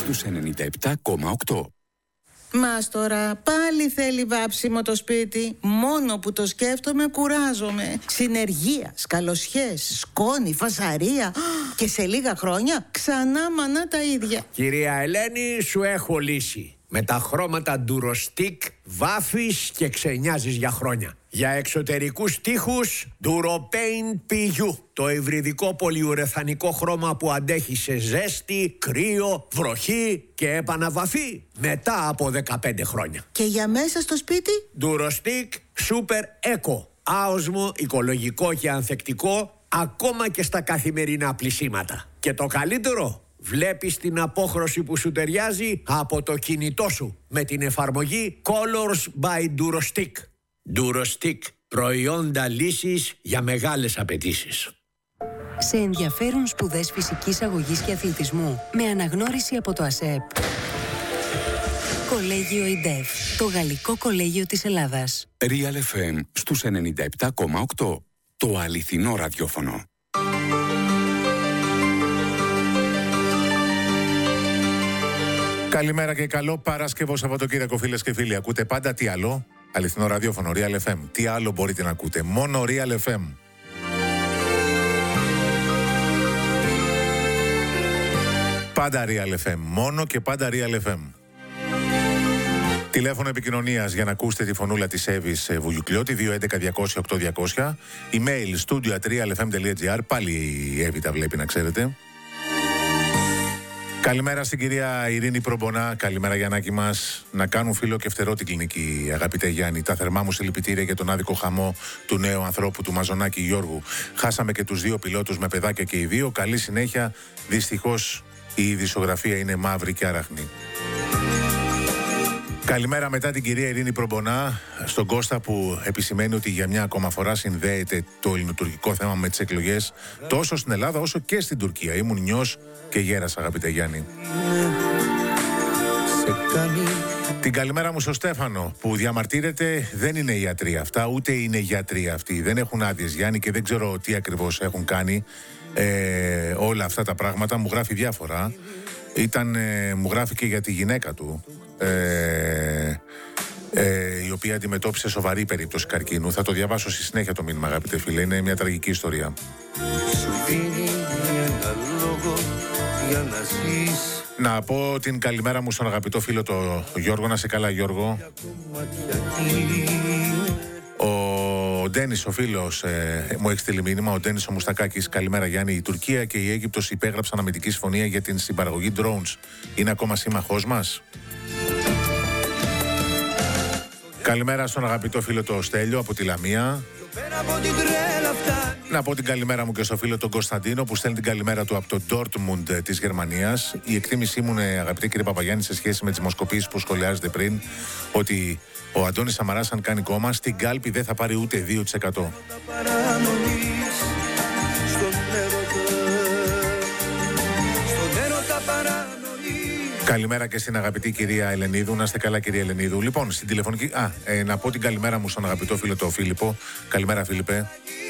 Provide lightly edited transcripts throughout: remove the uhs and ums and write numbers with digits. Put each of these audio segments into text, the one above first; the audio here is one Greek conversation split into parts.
στους 97,8. Μάστορα, πάλι θέλει βάψιμο το σπίτι. Μόνο που το σκέφτομαι κουράζομαι. Συνεργεία, καλοσιές, σκόνη, φασαρία. Και σε λίγα χρόνια ξανά μανά τα ίδια. Κυρία Ελένη, σου έχω λύση. Με τα χρώματα Durostic βάφεις και ξενιάζεις για χρόνια. Για εξωτερικούς τοίχους Duropaint PU. Το υβριδικό πολυουρεθανικό χρώμα που αντέχει σε ζέστη, κρύο, βροχή και επαναβαφή μετά από 15 χρόνια. Και για μέσα στο σπίτι? Durostic Super Eco. Άοσμο, οικολογικό και ανθεκτικό ακόμα και στα καθημερινά πλυσίματα. Και το καλύτερο, βλέπεις την απόχρωση που σου ταιριάζει από το κινητό σου με την εφαρμογή Colors by Durostic. Durostic, προϊόντα λύσης για μεγάλες απαιτήσεις. Σε ενδιαφέρουν σπουδές φυσικής αγωγής και αθλητισμού με αναγνώριση από το ΑΣΕΠ. Κολέγιο ΙΝΤΕΦ, το γαλλικό κολέγιο της Ελλάδας. Real FM στους 97,8. Το αληθινό ραδιόφωνο. Καλημέρα και καλό Παρασκευό Σαββατοκύριακο, φίλες και φίλοι. Ακούτε πάντα τι άλλο? Αληθινό ραδιόφωνο, Real FM. Τι άλλο μπορείτε να ακούτε? Μόνο Real FM. Πάντα Real FM. Μόνο και πάντα Real FM. Τηλέφωνο επικοινωνίας για να ακούσετε τη φωνούλα της Εύης Βουγιουκλιώτη 211-200-8200. Email studio@realfm.gr. Πάλι η Εύη τα βλέπει, να ξέρετε. Καλημέρα στην κυρία Ειρήνη Προμπονά. Καλημέρα, Γιαννάκη μας. Να κάνουν φίλο και φτερό την κλινική, αγαπητέ Γιάννη. Τα θερμά μου συλληπιτήρια για τον άδικο χαμό του νέου ανθρώπου, του Μαζονάκη Γιώργου. Χάσαμε και τους δύο πιλότους με παιδάκια και οι δύο. Καλή συνέχεια. Δυστυχώς η ειδησιογραφία είναι μαύρη και αράχνη. Καλημέρα μετά την κυρία Ειρήνη Προμπονά στον Κώστα, που επισημαίνει ότι για μια ακόμα φορά συνδέεται το ελληνοτουρκικό θέμα με τις εκλογές τόσο στην Ελλάδα όσο και στην Τουρκία. Ήμουν νιός και γέρασα, αγαπητέ Γιάννη. Την καλημέρα μου στο Στέφανο, που διαμαρτύρεται. Δεν είναι ιατροί αυτά, ούτε είναι γιατροί αυτοί. Δεν έχουν άδειες, Γιάννη, και δεν ξέρω τι ακριβώς έχουν κάνει όλα αυτά τα πράγματα. Μου γράφει διάφορα. Μου γράφει και για τη γυναίκα του, η οποία αντιμετώπισε σοβαρή περίπτωση καρκίνου. Θα το διαβάσω στη συνέχεια το μήνυμα, αγαπητέ φίλε. Είναι μια τραγική ιστορία. Να πω την καλημέρα μου στον αγαπητό φίλο το Γιώργο. Να σε καλά, Γιώργο. Ο Ντένις, ο φίλος, μου έχει στείλει μήνυμα. Ο Ντένις ο Μουστακάκης. Καλημέρα, Γιάννη. Η Τουρκία και η Αίγυπτος υπέγραψαν αμυντική συμφωνία για την συμπαραγωγή drones. Είναι ακόμα σύμμαχός μας? Καλημέρα στον αγαπητό φίλο το Στέλιο από τη Λαμία. Να πω την καλημέρα μου και στο φίλο τον Κωνσταντίνο, που στέλνει την καλημέρα του από το Dortmund της Γερμανίας. Η εκτίμησή μου, αγαπητέ κύριε Παπαγιάννη, σε σχέση με τις δημοσκοπήσεις που σχολιάζετε πριν, ότι ο Αντώνης Σαμαράς, αν κάνει κόμμα, στην κάλπη δεν θα πάρει ούτε 2%. Καλημέρα και στην αγαπητή κυρία Ελενίδου. Να είστε καλά, κυρία Ελενίδου. Λοιπόν, στην τηλεφωνική. Να πω την καλημέρα μου στον αγαπητό φίλο το Φίλιππο. Καλημέρα, Φίλιππε.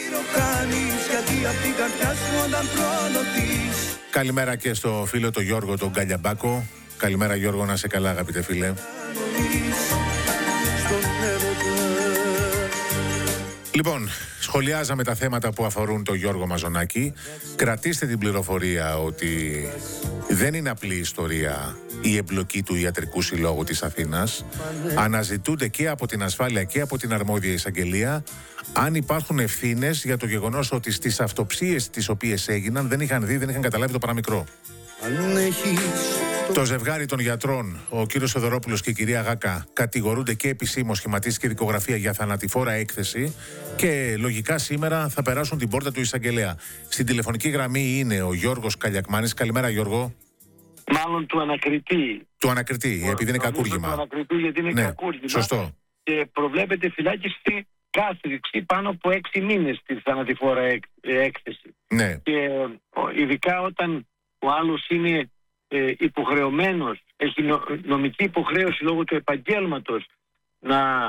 Καλημέρα και στο φίλο το Γιώργο τον Γκαλιαμπάκο. Καλημέρα, Γιώργο, να είστε καλά, αγαπητέ φίλε. Λοιπόν, σχολιάζαμε τα θέματα που αφορούν τον Γιώργο Μαζονάκη. Κρατήστε την πληροφορία ότι δεν είναι απλή ιστορία η εμπλοκή του Ιατρικού Συλλόγου της Αθήνας. Αναζητούνται και από την ασφάλεια και από την αρμόδια εισαγγελία αν υπάρχουν ευθύνες για το γεγονός ότι στις αυτοψίες τις οποίες έγιναν δεν είχαν δει, δεν είχαν καταλάβει το παραμικρό. Το ζευγάρι των γιατρών, ο κύριος Θεοδωρόπουλος και η κυρία Γάκα, κατηγορούνται και επισήμως, σχηματίστηκε δικογραφία για θανατηφόρα έκθεση και λογικά σήμερα θα περάσουν την πόρτα του εισαγγελέα. Στην τηλεφωνική γραμμή είναι ο Γιώργος Καλιακμάνης. Καλημέρα, Γιώργο. Μάλλον του ανακριτή. Του ανακριτή, επειδή είναι κακούργημα. Του ανακριτή, γιατί είναι κακούργημα. Σωστό. Και προβλέπεται φυλάκιση κάθριξη πάνω από 6 μήνες στη θανατηφόρα έκθεση. Ναι. Και ειδικά όταν ο άλλος είναι υποχρεωμένος, έχει νομική υποχρέωση λόγω του επαγγέλματος να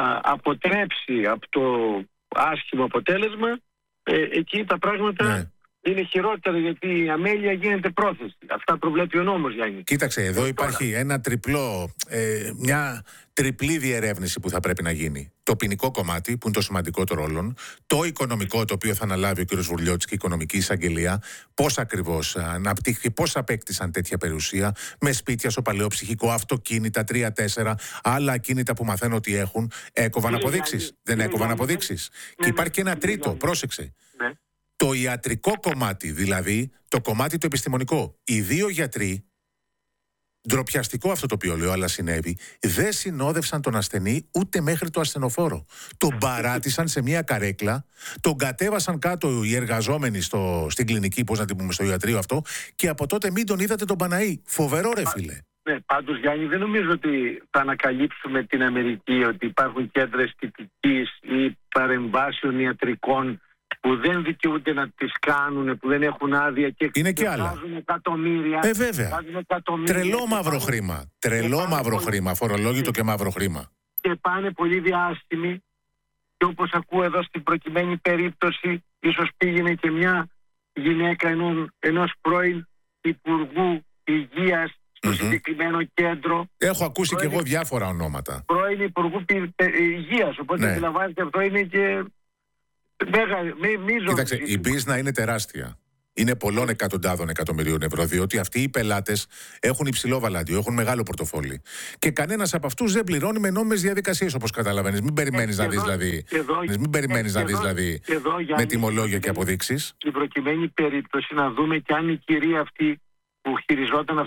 αποτρέψει από το άσχημο αποτέλεσμα, εκεί τα πράγματα είναι χειρότερο, γιατί η αμέλεια γίνεται πρόθεση. Αυτά προβλέπει ο νόμος, Γιάννη. Κοίταξε, εδώ υπάρχει ένα τριπλό, μια τριπλή διερεύνηση που θα πρέπει να γίνει. Το ποινικό κομμάτι, που είναι το σημαντικότερο όλων, το οικονομικό, το οποίο θα αναλάβει ο κ. Βουρλιώτης και η Οικονομική Εισαγγελία, πώς ακριβώς αναπτύχθηκε, πώς απέκτησαν τέτοια περιουσία, με σπίτια στο παλαιό ψυχικό, αυτοκίνητα, 3-4, άλλα ακίνητα που μαθαίνω ότι έχουν. Έκοβαν αποδείξεις. Δεν έκοβαν αποδείξεις. Και υπάρχει και ένα τρίτο, πρόσεξε. Ναι. Το ιατρικό κομμάτι, δηλαδή το κομμάτι το επιστημονικό. Οι δύο γιατροί, ντροπιαστικό αυτό το οποίο λέω, αλλά συνέβη, δεν συνόδευσαν τον ασθενή ούτε μέχρι το ασθενοφόρο. Τον παράτησαν σε μια καρέκλα, τον κατέβασαν κάτω οι εργαζόμενοι στην κλινική, πώς να την πούμε, στο ιατρείο αυτό, και από τότε μην τον είδατε τον Παναή. Φοβερό, ρε φίλε. Ναι, πάντως, Γιάννη, δεν νομίζω ότι θα ανακαλύψουμε την Αμερική, ότι υπάρχουν κέντρα αισθητικής ή παρεμβάσεων ιατρικών που δεν δικαιούνται να τις κάνουν, που δεν έχουν άδεια και είναι και άλλα. Βάζουν εκατομμύρια. Βέβαια. Τρελό μαύρο χρήμα. Τρελό μαύρο χρήμα. Φορολόγητο και μαύρο χρήμα. Και πάνε πολύ διάστημοι. Και όπως ακούω εδώ στην προκειμένη περίπτωση, ίσως πήγαινε και μια γυναίκα ενός πρώην Υπουργού Υγείας στο συγκεκριμένο κέντρο. Έχω ακούσει και εγώ διάφορα ονόματα. Πρώην Υπουργού Υγείας. Οπότε αντιλαμβάνεστε, αυτό είναι και. Κοίταξε, η μπίζνα είναι τεράστια. Είναι πολλών εκατοντάδων εκατομμυρίων ευρώ, διότι αυτοί οι πελάτες έχουν υψηλό βαλάντιο, έχουν μεγάλο πορτοφόλι. Και κανένας από αυτούς δεν πληρώνει με νόμιμες διαδικασίες, όπως καταλαβαίνεις. Μην περιμένεις να δεις δηλαδή, με τιμολόγια και αποδείξεις. Στην προκειμένη περίπτωση να δούμε και αν η κυρία αυτή που χειριζόταν